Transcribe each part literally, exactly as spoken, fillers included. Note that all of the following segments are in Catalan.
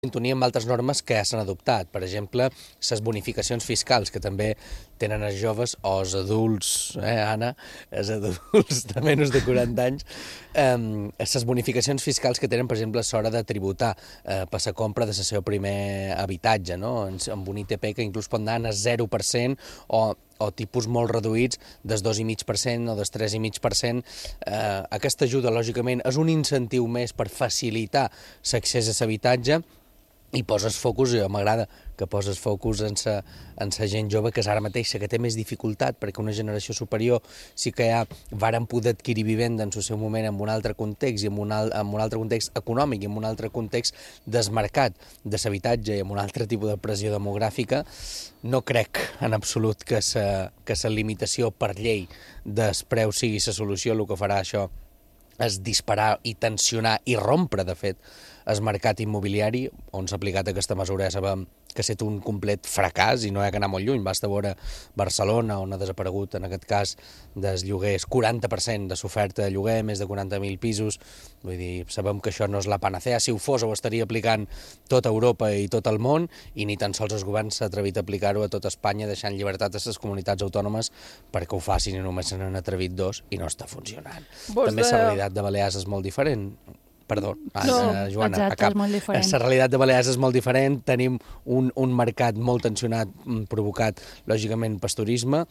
sintonia amb altres normes que ja s'han adoptat. Per exemple, les bonificacions fiscals, que també tenen els joves o els adults, eh, Anna? Els adults de menys de quaranta anys. Les eh, bonificacions fiscals que tenen, per exemple, a l'hora de tributar eh, per la compra de el seu primer habitatge, no? Amb un I T P que inclús pot anar a zero per cent o o tipus molt reduïts del dos coma cinc per cent o del tres coma cinc per cent. Eh, aquesta ajuda, lògicament, és un incentiu més per facilitar l'accés a l'habitatge i poses focus, jo m'agrada que poses focus en sa, en sa gent jove, que és ara mateix que té més dificultat, perquè una generació superior sí que ja varen poder adquirir vivenda en el seu moment en un altre context, i en un, al, en un altre context econòmic, i en un altre context desmarcat de l'habitatge i amb un altre tipus de pressió demogràfica. No crec en absolut que la que la limitació per llei dels preus sigui la solució. El que farà això és disparar i tensionar i rompre, de fet, el mercat immobiliari, on s'ha aplicat aquesta mesura. Ja sabem que ha estat un complet fracàs i no hi ha que anar molt lluny. Basta veure Barcelona, on ha desaparegut, en aquest cas, dels lloguers, quaranta per cent de l'oferta de lloguer, més de quaranta mil pisos. Vull dir, sabem que això no és la panacea. Si ho fos, ho estaria aplicant tota Europa i tot el món, i ni tan sols el govern s'ha atrevit a aplicar-ho a tota Espanya, deixant llibertat a les comunitats autònomes perquè ho facin, i només se n'han atrevit dos i no està funcionant. Vos També de... la realitat de Balears és molt diferent. Perdó, no, uh, Joana, exacte, acab. És molt diferent. La realitat de Balears és molt diferent. Tenim un, un mercat molt tensionat, provocat, lògicament, per turisme,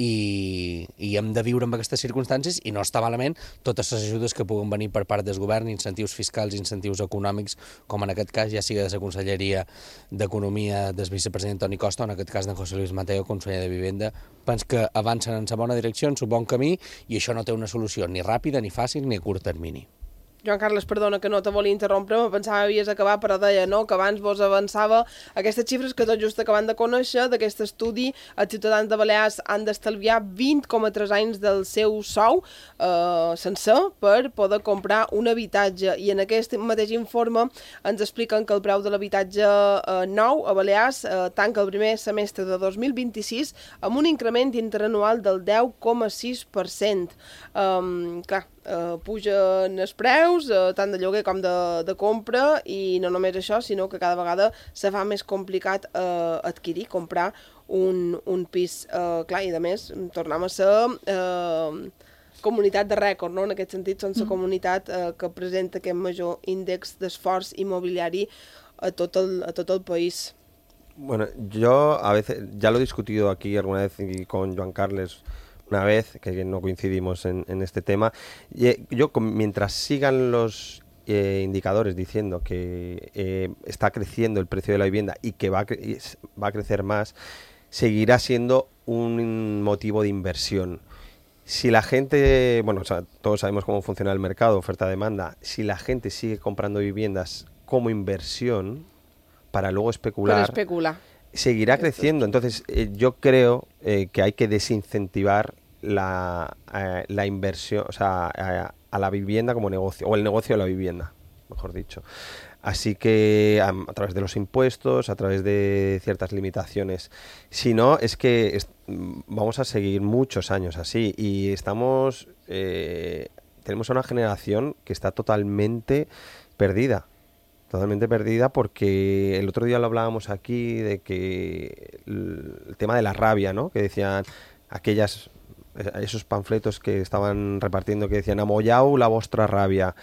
i, i hem de viure amb aquestes circumstàncies, i no està malament totes les ajudes que puguen venir per part del govern, incentius fiscals, incentius econòmics, com en aquest cas ja sigui de la Conselleria d'Economia del vicepresident Toni Costa, o en aquest cas d'en José Luis Mateo, conseller de Vivenda. Penso que avancen en la bona direcció, en el bon camí, i això no té una solució ni ràpida, ni fàcil, ni a curt termini. Joan Carles, perdona que no te volia interrompre, me pensava que havies acabat, però deia no, que abans vos avançava aquestes xifres que tot just acabant de conèixer, d'aquest estudi. Els ciutadans de Balears han d'estalviar vint coma tres anys del seu sou eh, sencer per poder comprar un habitatge, i en aquest mateix informe ens expliquen que el preu de l'habitatge eh, nou a Balears eh, tanca el primer semestre de dos mil vint-i-sis amb un increment interanual del deu coma sis per cent. Um, clar, Uh, pugen els preus, uh, tant de lloguer com de, de compra, i no només això, sinó que cada vegada se fa més complicat uh, adquirir, comprar un, un pis. Uh, clar, i a més, tornem a ser uh, comunitat de rècord, no? En aquest sentit, som la comunitat uh, que presenta aquest major índex d'esforç immobiliari a tot el, a tot el país. Bueno, yo a veces, ya lo he discutido aquí alguna vez con Joan Carles, una vez, que no coincidimos en, en este tema. Yo, mientras sigan los eh, indicadores diciendo que eh, está creciendo el precio de la vivienda y que va a, cre va a crecer más, seguirá siendo un motivo de inversión. Si la gente, bueno, o sea, todos sabemos cómo funciona el mercado, oferta-demanda, si la gente sigue comprando viviendas como inversión para luego especular, para especular. seguirá creciendo. Entonces, eh, yo creo eh, que hay que desincentivar la, eh, la inversión, o sea, a, a la vivienda como negocio, o el negocio de la vivienda, mejor dicho. Así que a, a través de los impuestos, a través de ciertas limitaciones. Si no, es que es, vamos a seguir muchos años así, y estamos, eh, tenemos una generación que está totalmente perdida. Totalmente perdida, porque el otro día lo hablábamos aquí de que el, el tema de la rabia, ¿no? Que decían aquellas, esos panfletos que estaban repartiendo que decían amollao la vostra rabia.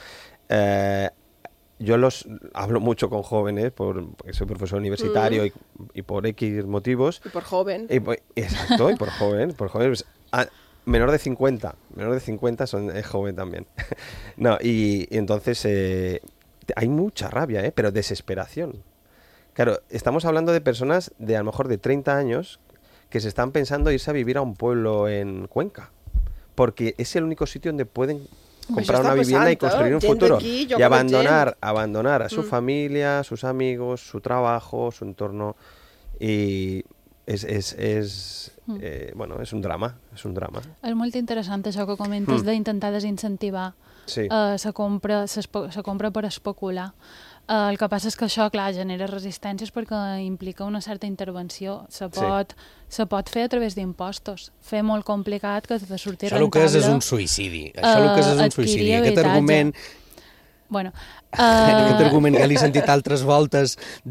Eh, yo los hablo mucho con jóvenes, por, porque soy profesor universitario, mm. y, y por X motivos. Y por joven. Y, exacto, y por joven. Por joven pues, a, menor de cincuenta. Menor de cincuenta son, es joven también. No, y, y entonces... Eh, hay mucha rabia, ¿eh? Pero desesperación. Claro, estamos hablando de personas de a lo mejor de treinta años que se están pensando irse a vivir a un pueblo en Cuenca, porque es el único sitio donde pueden comprar una vivienda y construir un futuro, y abandonar, abandonar a su mm. familia, sus amigos, su trabajo, su entorno, y és, és, és, mm. eh, bueno, és un drama, és un drama. És molt interessant això que comentes mm. d'intentar desincentivar sí. uh, la compra, la compra per especular. Uh, el que passa és que això, clar, genera resistències perquè implica una certa intervenció. Se pot, sí. se pot fer a través d'impostos. Fer molt complicat que de sortir això rentable... Això el que és és un suïcidi. Això uh, el que és és un suïcidi. Aquest argument... Bueno, uh... aquest argument que l'he sentit altres voltes